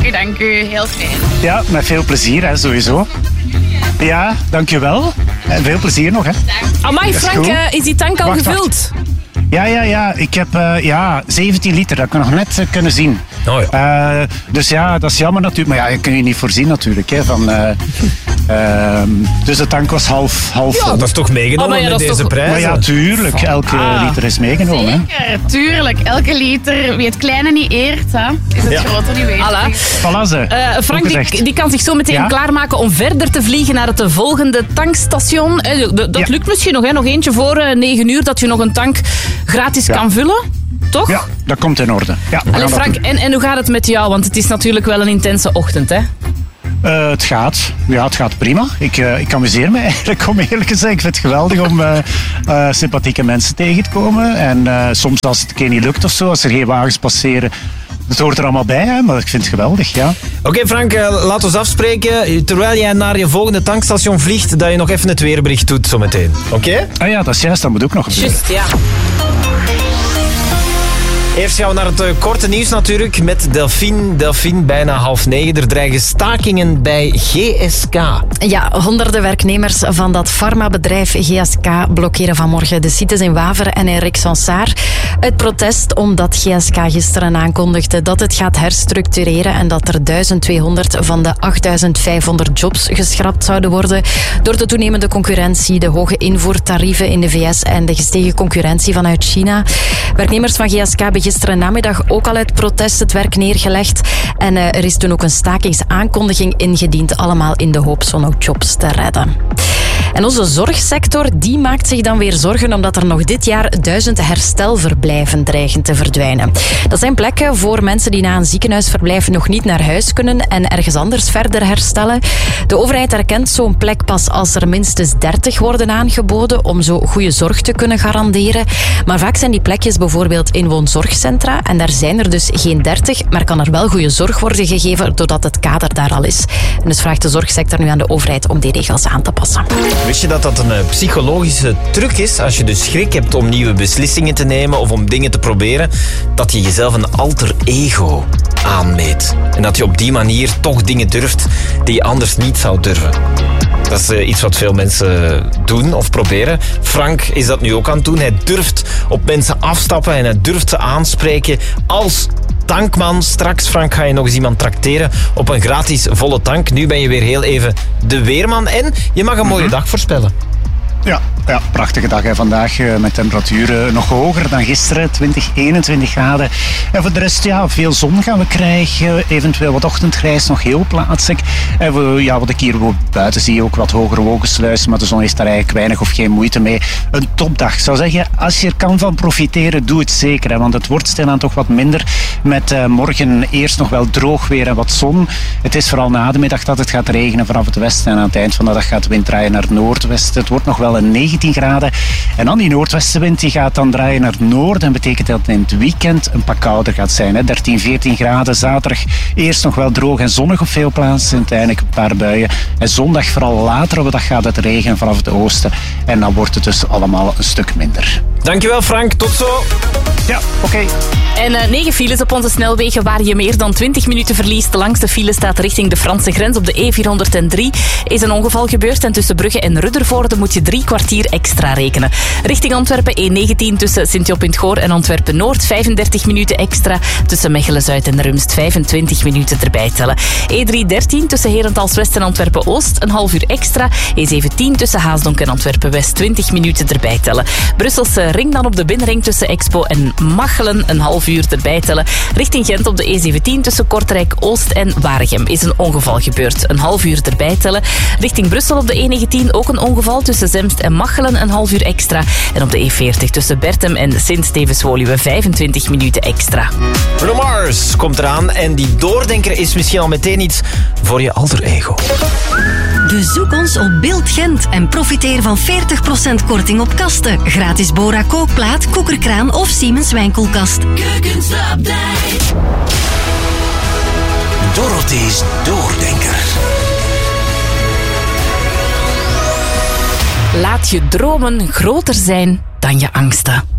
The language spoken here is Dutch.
dank u. Heel fijn. Ja, met veel plezier, hè, sowieso. Ja, dankjewel. En veel plezier nog, hè. Amai, Frank, is die tank al gevuld? Ja. Ik heb 17 liter. Dat kan ik nog net kunnen zien. Oh ja. Dus ja, dat is jammer natuurlijk. Maar ja, je kun je niet voorzien natuurlijk. Hè, dus de tank was half Ja, vol. dat is toch meegenomen met deze prijs? Maar ja, tuurlijk. Elke liter is meegenomen. Hè. Zeker, tuurlijk. Elke liter. Wie het kleine niet eert, hè, is het grote niet weet. Voilà. Frank die kan zich zo meteen klaarmaken om verder te vliegen naar het volgende tankstation. Dat lukt misschien nog, hè? Nog eentje voor 9 uur dat je nog een tank gratis kan vullen. Toch? Ja, dat komt in orde. Ja, Allee, Frank, en hoe gaat het met jou? Want het is natuurlijk wel een intense ochtend, hè? Het gaat prima. Ik amuseer me eigenlijk, om eerlijk te zijn. Ik vind het geweldig om sympathieke mensen tegen te komen. En soms als het een keer niet lukt of zo, als er geen wagens passeren, dat hoort er allemaal bij, hè? Maar ik vind het geweldig, ja. Oké, Frank, laat ons afspreken. Terwijl jij naar je volgende tankstation vliegt, dat je nog even het weerbericht doet zometeen. Oké? Ah ja, dat is juist. Dat moet ook nog gebeuren. Juist, ja. Eerst gaan we naar het korte nieuws natuurlijk met Delphine. Delphine, bijna 8:30. Er dreigen stakingen bij GSK. Ja, honderden werknemers van dat farmabedrijf GSK blokkeren vanmorgen de sites in Waveren en in Rixensart. Uit protest omdat GSK gisteren aankondigde dat het gaat herstructureren en dat er 1200 van de 8500 jobs geschrapt zouden worden door de toenemende concurrentie, de hoge invoertarieven in de VS en de gestegen concurrentie vanuit China. Werknemers van GSK hebben gisteren namiddag ook al uit protest het werk neergelegd. En er is toen ook een stakingsaankondiging ingediend, allemaal in de hoop zo nog jobs te redden. En onze zorgsector die maakt zich dan weer zorgen omdat er nog dit jaar 1000 herstelverblijven dreigen te verdwijnen. Dat zijn plekken voor mensen die na een ziekenhuisverblijf nog niet naar huis kunnen en ergens anders verder herstellen. De overheid erkent zo'n plek pas als er minstens 30 worden aangeboden om zo goede zorg te kunnen garanderen. Maar vaak zijn die plekjes bijvoorbeeld in woonzorgcentra en daar zijn er dus geen 30, maar kan er wel goede zorg worden gegeven doordat het kader daar al is. En dus vraagt de zorgsector nu aan de overheid om die regels aan te passen. Wist je dat dat een psychologische truc is? Als je dus schrik hebt om nieuwe beslissingen te nemen of om dingen te proberen, dat je jezelf een alter ego aanmeet. En dat je op die manier toch dingen durft die je anders niet zou durven. Dat is iets wat veel mensen doen of proberen. Frank is dat nu ook aan het doen. Hij durft op mensen afstappen en hij durft ze aanspreken als tankman. Straks, Frank, ga je nog eens iemand trakteren op een gratis volle tank. Nu ben je weer heel even de weerman en je mag een mooie dag voorspellen. Ja, prachtige dag hè, vandaag met temperaturen nog hoger dan gisteren, 20, 21 graden. En voor de rest, ja, veel zon gaan we krijgen, eventueel wat ochtendgrijs, nog heel plaatselijk. En wat ik hier buiten zie, ook wat hogere wolkensluizen, maar de zon heeft daar eigenlijk weinig of geen moeite mee. Een topdag. Ik zou zeggen, als je er kan van profiteren, doe het zeker. Hè, want het wordt stilaan toch wat minder met morgen eerst nog wel droog weer en wat zon. Het is vooral na de middag dat het gaat regenen vanaf het westen en aan het eind van de dag gaat de wind draaien naar het noordwesten. Het wordt nog wel een 19 graden. En dan die noordwestenwind die gaat dan draaien naar het noorden. En betekent dat het in het weekend een pak kouder gaat zijn. Hè? 13, 14 graden. Zaterdag eerst nog wel droog en zonnig op veel plaatsen. Uiteindelijk een paar buien. En zondag vooral later op de dag gaat het regenen vanaf het oosten. En dan wordt het dus allemaal een stuk minder. Dankjewel Frank, tot zo. Ja, oké. En 9 files op onze snelwegen waar je meer dan 20 minuten verliest. De langste file staat richting de Franse grens. Op de E403 is een ongeval gebeurd en tussen Brugge en Ruddervoorde moet je 3 kwartier extra rekenen. Richting Antwerpen E19 tussen Sint-Job in het Goor en Antwerpen-Noord 35 minuten extra. Tussen Mechelen-Zuid en Rumst 25 minuten erbij tellen. E313 tussen Herentals-West en Antwerpen-Oost een half uur extra. E17 tussen Haasdonk en Antwerpen-West 20 minuten erbij tellen. Brusselse ring dan op de binnenring tussen Expo en Machelen een half uur erbij tellen. Richting Gent op de E17 tussen Kortrijk-Oost en Waregem is een ongeval gebeurd. Een half uur erbij tellen. Richting Brussel op de E19 ook een ongeval tussen Zemst en Machelen een half uur extra. En op de E40 tussen Bertem en Sint-Stevens-Woluwe 25 minuten extra. Bruno Mars komt eraan en die doordenker is misschien al meteen iets voor je alter ego. Bezoek ons op Beeld Gent en profiteer van 40% korting op kasten. Gratis Bora kookplaat, koekerkraan of Siemens wijnkoelkast. Keukensupdate. Dorothy's doordenker. Laat je dromen groter zijn dan je angsten.